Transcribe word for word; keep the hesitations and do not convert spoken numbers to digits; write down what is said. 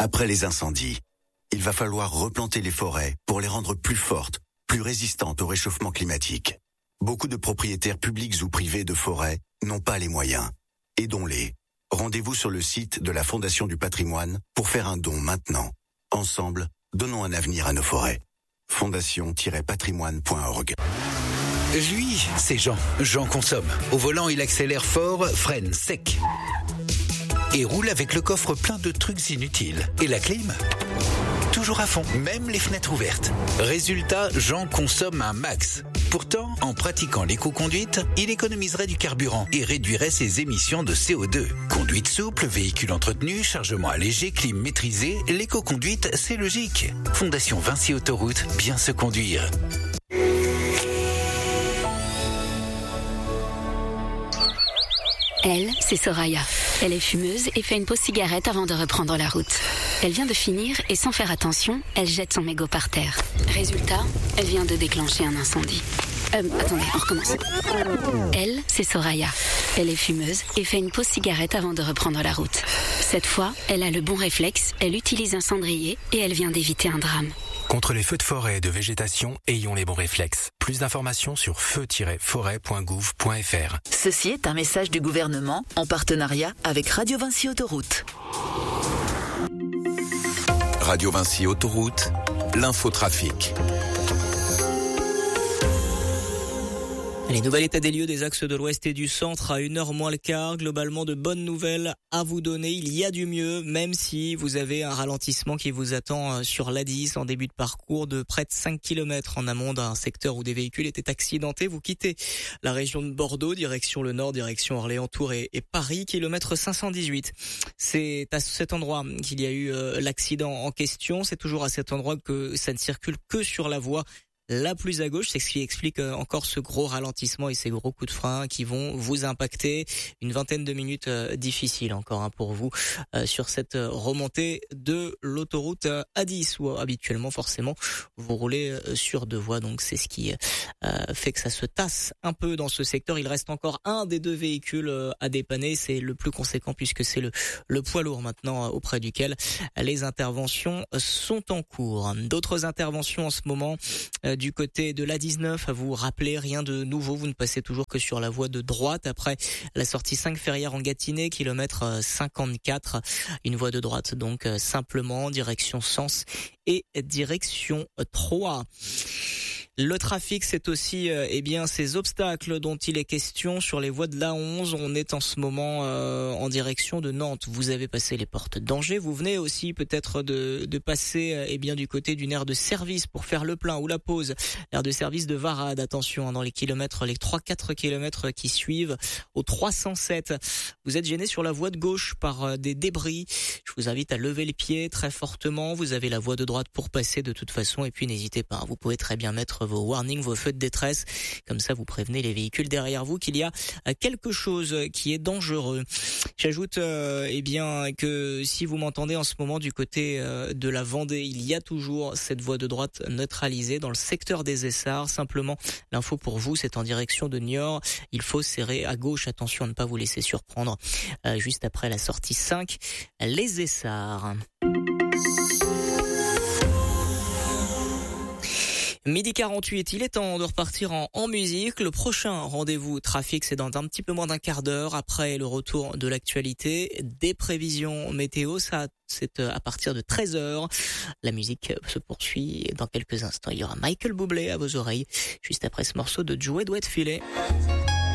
Après les incendies, il va falloir replanter les forêts pour les rendre plus fortes, plus résistantes au réchauffement climatique. Beaucoup de propriétaires publics ou privés de forêts n'ont pas les moyens. Aidons-les. Rendez-vous sur le site de la Fondation du Patrimoine pour faire un don maintenant. Ensemble, donnons un avenir à nos forêts. fondation tiret patrimoine point org. Lui, c'est Jean. Jean consomme. Au volant, il accélère fort, freine sec. Et roule avec le coffre plein de trucs inutiles. Et la clim ? Toujours à fond, même les fenêtres ouvertes. Résultat, Jean consomme un max. Pourtant, en pratiquant l'éco-conduite, il économiserait du carburant et réduirait ses émissions de C O deux. Conduite souple, véhicule entretenu, chargement allégé, clim maîtrisé, l'éco-conduite, c'est logique. Fondation Vinci Autoroute, bien se conduire. Elle, c'est Soraya. Elle est fumeuse et fait une pause cigarette avant de reprendre la route. Elle vient de finir et sans faire attention, elle jette son mégot par terre. Résultat, elle vient de déclencher un incendie. Euh, attendez, on recommence. Elle, c'est Soraya. Elle est fumeuse et fait une pause cigarette avant de reprendre la route. Cette fois, elle a le bon réflexe, elle utilise un cendrier et elle vient d'éviter un drame. Contre les feux de forêt et de végétation, ayons les bons réflexes. Plus d'informations sur feu tiret forêt point gouv point f r. Ceci est un message du gouvernement en partenariat avec Radio Vinci Autoroute. Radio Vinci Autoroute, l'infotrafic. Les nouvel état des lieux des axes de l'ouest et du centre à une heure moins le quart. Globalement, de bonnes nouvelles à vous donner. Il y a du mieux, même si vous avez un ralentissement qui vous attend sur l'A dix en début de parcours de près de cinq kilomètres en amont d'un secteur où des véhicules étaient accidentés. Vous quittez la région de Bordeaux, direction le nord, direction Orléans, Tours et, et Paris, kilomètre cinq cent dix-huit. C'est à cet endroit qu'il y a eu euh, l'accident en question. C'est toujours à cet endroit que ça ne circule que sur la voie la plus à gauche. C'est ce qui explique encore ce gros ralentissement et ces gros coups de frein qui vont vous impacter. Une vingtaine de minutes euh, difficiles encore hein, pour vous euh, sur cette remontée de l'autoroute A dix où habituellement forcément vous roulez euh, sur deux voies. Donc c'est ce qui euh, fait que ça se tasse un peu dans ce secteur. Il reste encore un des deux véhicules euh, à dépanner. C'est le plus conséquent puisque c'est le, le poids lourd maintenant euh, auprès duquel les interventions sont en cours. D'autres interventions en ce moment euh, du côté de l'A dix-neuf, à vous rappeler, rien de nouveau, vous ne passez toujours que sur la voie de droite après la sortie cinq Ferrières en Gâtinais, kilomètre cinquante-quatre, une voie de droite donc simplement, direction Sens et direction Troyes. Le trafic, c'est aussi euh, eh bien ces obstacles dont il est question sur les voies de l'A onze. On est en ce moment euh, en direction de Nantes. Vous avez passé les portes d'Angers. Vous venez aussi peut-être de, de passer euh, eh bien du côté d'une aire de service pour faire le plein ou la pause. L'aire de service de Varade. Attention hein, dans les kilomètres, les trois quatre kilomètres qui suivent au trois cent sept. Vous êtes gêné sur la voie de gauche par euh, des débris. Je vous invite à lever les pieds très fortement. Vous avez la voie de droite pour passer de toute façon. Et puis n'hésitez pas. Vous pouvez très bien mettre vos warnings, vos feux de détresse. Comme ça, vous prévenez les véhicules derrière vous qu'il y a quelque chose qui est dangereux. J'ajoute euh, eh bien que si vous m'entendez en ce moment du côté euh, de la Vendée, il y a toujours cette voie de droite neutralisée dans le secteur des Essarts. Simplement, l'info pour vous, c'est en direction de Niort. Il faut serrer à gauche. Attention à ne pas vous laisser surprendre. Euh, juste après la sortie cinq, les Essarts. Midi quarante-huit, il est temps de repartir en, en musique. Le prochain rendez-vous trafic, c'est dans un petit peu moins d'un quart d'heure après le retour de l'actualité. Des prévisions météo, ça c'est à partir de treize heures. La musique se poursuit dans quelques instants. Il y aura Michael Bublé à vos oreilles, juste après ce morceau de Joey Wetfilet.